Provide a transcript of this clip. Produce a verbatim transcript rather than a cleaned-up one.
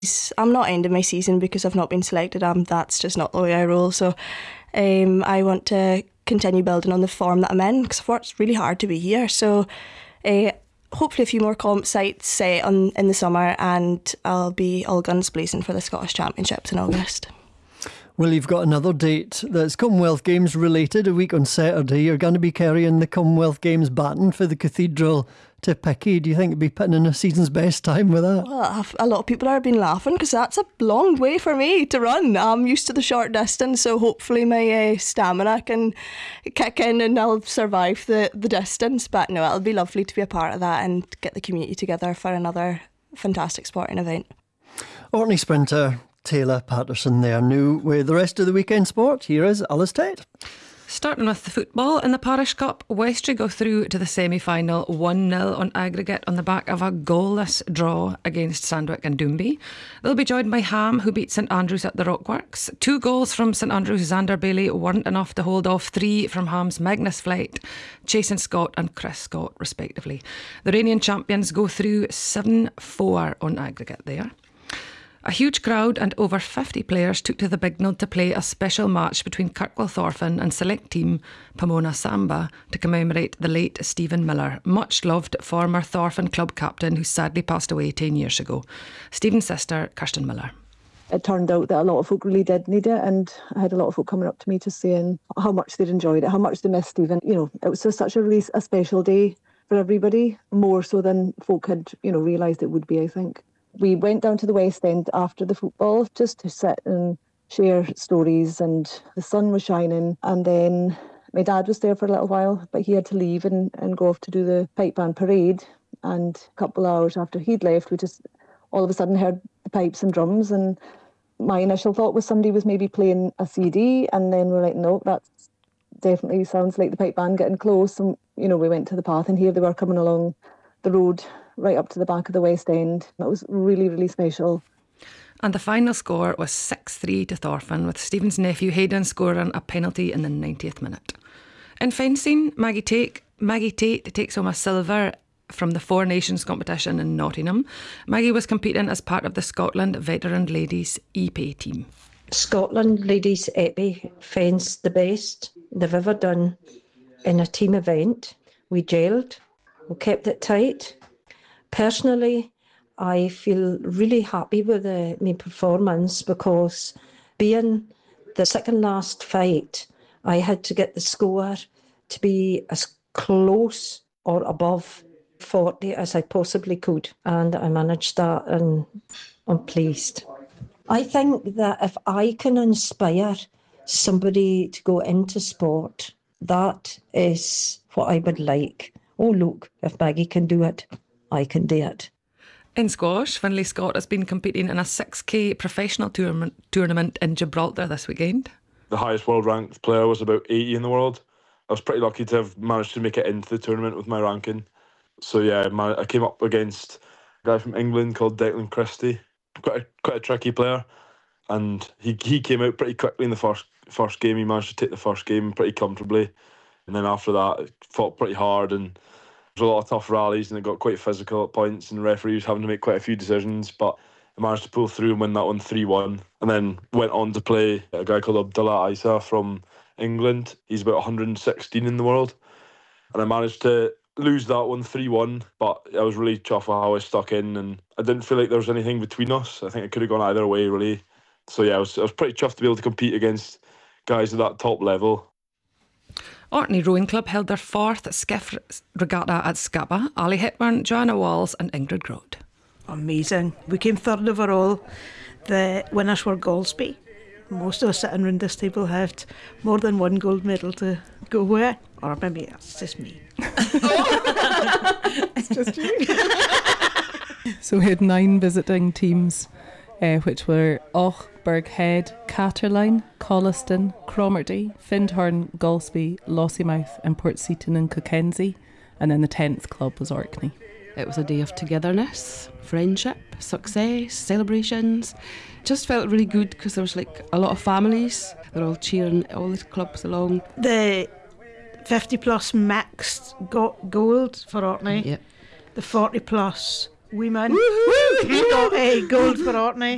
I'm not ending my season because I've not been selected. Um, that's just not the way I roll. So um, I want to continue building on the form that I'm in, because I've worked really hard to be here. So uh, hopefully a few more comp sites uh, on, in the summer, and I'll be all guns blazing for the Scottish Championships in August. Well, you've got another date that's Commonwealth Games related. A week on Saturday, you're going to be carrying the Commonwealth Games baton for the Cathedral to Picky. Do you think you'll be putting in a season's best time with that? Well, a lot of people have been laughing because that's a long way for me to run. I'm used to the short distance, so hopefully my uh, stamina can kick in and I'll survive the, the distance. But no, it'll be lovely to be a part of that and get the community together for another fantastic sporting event. Orkney sprinter Taylor Patterson there, new with the rest of the weekend sport. Here is Alice Tate. Starting with the football in the Parish Cup, Westry go through to the semi-final one nil on aggregate on the back of a goalless draw against Sandwick and Doomby. They'll be joined by Ham, who beat St Andrews at the Rockworks. Two goals from St Andrews' Xander Bailey weren't enough to hold off three from Ham's Magnus Flight, Jason Scott and Chris Scott respectively. The reigning champions go through seven four on aggregate there. A huge crowd and over fifty players took to the Bignell to play a special match between Kirkwall Thorfinn and select team Pomona Samba to commemorate the late Stephen Miller, much loved former Thorfinn club captain who sadly passed away ten years ago. Stephen's sister, Kirsten Miller. It turned out that a lot of folk really did need it, and I had a lot of folk coming up to me just saying how much they'd enjoyed it, how much they missed Stephen. You know, it was just such a really a special day for everybody, more so than folk had, you know, realised it would be, I think. We went down to the West End after the football just to sit and share stories, and the sun was shining, and then my dad was there for a little while, but he had to leave and, and go off to do the pipe band parade, and a couple of hours after he'd left we just all of a sudden heard the pipes and drums, and my initial thought was somebody was maybe playing a C D, and then we're like, no, that definitely sounds like the pipe band getting close, and you know, we went to the path and here they were coming along the road right up to the back of the West End. That was really, really special. And the final score was six three to Thorfinn, with Stephen's nephew Hayden scoring a penalty in the ninetieth minute. In fencing, Maggie Tate, Maggie Tate takes home a silver from the Four Nations competition in Nottingham. Maggie was competing as part of the Scotland Veteran Ladies E P A team. Scotland Ladies E P A fenced the best they've ever done in a team event. We gelled, we kept it tight. Personally, I feel really happy with the, my performance, because being the second last fight, I had to get the score to be as close or above forty as I possibly could, and I managed that, and I'm pleased. I think that if I can inspire somebody to go into sport, that is what I would like. Oh, look, if Maggie can do it, I can do it. In squash, Finlay Scott has been competing in a six K professional tournament, tournament in Gibraltar this weekend. The highest world ranked player was about eighty in the world. I was pretty lucky to have managed to make it into the tournament with my ranking. So yeah, my, I came up against a guy from England called Declan Christie, quite a, quite a tricky player, and he he came out pretty quickly in the first first game. He managed to take the first game pretty comfortably, and then after that, fought pretty hard, and there was a lot of tough rallies, and it got quite physical at points, and the referee was having to make quite a few decisions, but I managed to pull through and win that one three one, and then went on to play a guy called Abdullah Isa from England. He's about one hundred sixteen in the world, and I managed to lose that one three one, but I was really chuffed with how I stuck in, and I didn't feel like there was anything between us. I think it could have gone either way, really. So yeah, I was, I was pretty chuffed to be able to compete against guys at that top level. Orkney Rowing Club held their fourth skiff regatta at Scapa. Ali Hepburn, Joanna Walls and Ingrid Grote. Amazing. We came third overall. The winners were Golspie. Most of us sitting around this table had more than one gold medal to go with. Or maybe that's just me. It's just you. So we had nine visiting teams, uh, which were Och, Burghead, Catterline, Colliston, Cromarty, Findhorn, Golspie, Lossiemouth and Portseaton and Cockenzie, and then the tenth club was Orkney. It was a day of togetherness, friendship, success, celebrations. Just felt really good because there was like a lot of families. They're all cheering all the clubs along. The fifty plus mixed got gold for Orkney. Yep. The forty plus women got a gold for Orkney.